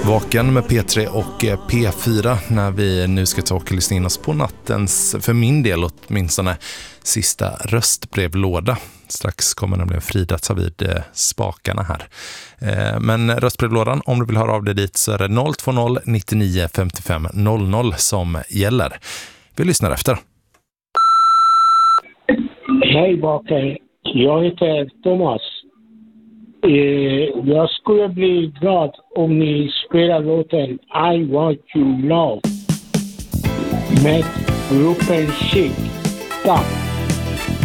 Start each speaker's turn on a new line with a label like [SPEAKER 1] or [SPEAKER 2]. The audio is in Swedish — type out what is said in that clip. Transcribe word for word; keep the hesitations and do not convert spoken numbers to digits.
[SPEAKER 1] Vaken med P tre och P fyra när vi nu ska ta och lyssna in oss på nattens, för min del åtminstone, sista röstbrevlåda. Strax kommer nämligen Frida ta vid spakarna här. Men röstbrevlådan, om du vill höra av dig dit, så är det noll två noll nittionio femtiofem noll noll som gäller. Vi lyssnar efter.
[SPEAKER 2] Hej Baken, jag heter Thomas. Eh, jag skulle bli glad om ni spelar låten I Want You Love med gruppen Chic. Tack!